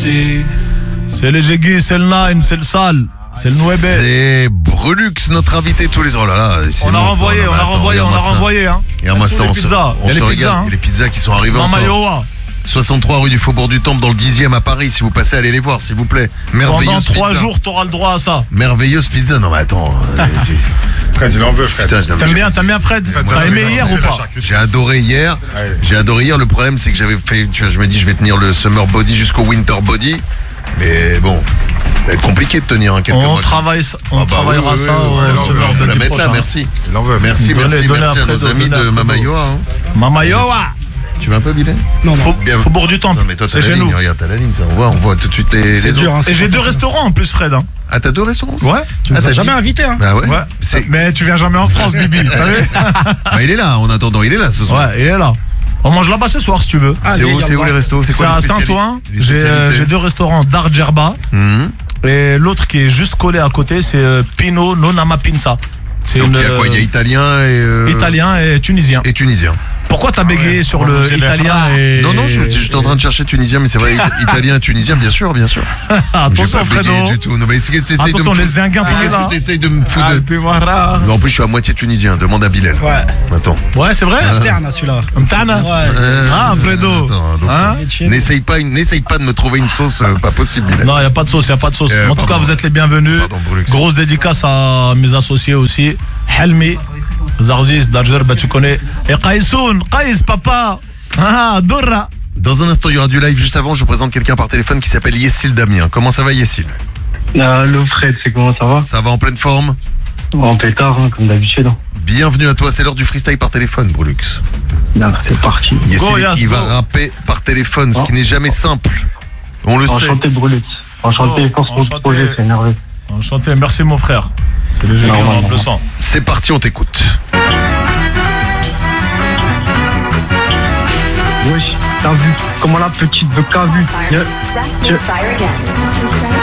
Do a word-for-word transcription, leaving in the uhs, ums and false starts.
C'est les Jégui, c'est le Nine, c'est le Sal, c'est le Nouébé. C'est Brulux, notre invité tous les... Oh là là, c'est On a bon, renvoyé, non, on a attends, renvoyé, on a regarde-moi ça. renvoyé. Hein. Regarde-moi ça, les on se, pizzas. on Il y a se les regarde. pizzas, hein. Les pizzas qui sont arrivées Mama encore. Yoa. soixante-trois rue du Faubourg du Temple dans le dixième à Paris. Si vous passez, allez les voir, s'il vous plaît. Pendant Merveilleuse trois pizza. jours, t'auras le droit à ça. Merveilleuse pizza. Non mais attends. euh, j'ai- Fred, il en veut, Fred. Putain, je- non, mais T'aimes j'ai- bien, t'aimes bien Fred? Fred, T'as ouais, aimé ouais, hier ouais, ou la pas? charcuterie. J'ai adoré hier. Ouais. J'ai adoré hier. Le problème, c'est que j'avais fait. Tu vois, je me dis, je vais tenir le summer body jusqu'au winter body. Mais bon, ça va être compliqué de tenir un quelques On mois. travaille, ça- on Ah bah travaillera oui, oui, ça oui, au oui, non, summer on va de la mettre là, merci. Il en veut. Merci, Donnez- merci, donnez merci à à nos Fredo, amis donnez à de Fredo. Mama Yoa. Hein. Mama Yoa. Tu vas un peu, Bilal? Non, non. Faut, Bien. Faubourg du Temple. Non, mais toi, t'as C'est la chez ligne. nous. Regarde, t'as la ligne, ça. On voit, on voit tout de suite les, C'est les dur, autres. hein, Et c'est j'ai pas deux facile. restaurants en plus, Fred. Hein. Ah, t'as deux restaurants? Ouais. Tu nous Ah, t'as as jamais dit- invité, hein. Bah ouais. Ouais. C'est- Mais tu viens jamais en France, Bibi. T'as vu? Bah, il est là, en attendant, il est là ce soir. Ouais, il est là. On mange là-bas ce soir si tu veux. Ah, C'est où, c'est où les restos? C'est C'est quoi à les spécialités? Saint-Ouen. Les J'ai euh, spécialités j'ai deux restaurants d'Argerba. Mhm. Et l'autre qui est juste collé à côté, c'est euh, Pino Nonama Pinza. C'est Donc une, il y a quoi? Il y a euh, italien et... euh, italien et tunisien. Et tunisien. Pourquoi t'as bégayé ouais, sur on va le manger les italien plats. et... Non, non, je je suis en train de chercher tunisien, mais c'est vrai, it- italien et tunisien, bien sûr, bien sûr. J'ai Attention, pas bégayé Fredo. du tout. Non, mais est-ce que t'essayes de me Attention, foutre- les zinguins, tous les Qu'est-ce là. que t'essayes de me foutre de... puis voilà. Non, en plus, je suis à moitié tunisien. Demande à Bilal. Ouais. Attends. Ouais, c'est vrai. Interne, celui-là. Mtana. Ouais. Euh, Ah, Fredo. Attends, donc, Hein N'essaye pas, n'essaye pas de me trouver une sauce euh, pas possible, Bilal. Non, il n'y a pas de sauce, il n'y a pas de sauce. Euh, en tout pardon. cas, vous êtes les bienvenus. Pardon, Brulux. Grosse dédicace à mes associés aussi. Helmi, Zarziz, Darjer, bah tu connais. Et Qaïsoun, Qaïs, papa. Ah, Dora. Dans un instant, il y aura du live. Juste avant, je vous présente quelqu'un par téléphone qui s'appelle Yessil Damien. Comment ça va, Yessil? Allô Fred, c'est comment ça va? Ça va en pleine forme? En pétard, hein, comme d'habitude. hein. Bienvenue à toi. C'est l'heure du freestyle par téléphone, Brulux. Non, c'est parti. Yessil, Go, Yass, il va go. rapper par téléphone, ce Oh. qui n'est jamais simple. On le sait. Enchanté Brulux. Enchanté, Oh, force pour enchanté. le projet, c'est énervé. Enchanté, merci mon frère. C'est les génies, Non, on non, le non. sang. C'est parti, on t'écoute. Wesh, t'as vu comment la petite veut qu'a vu? Yeah. Fire again.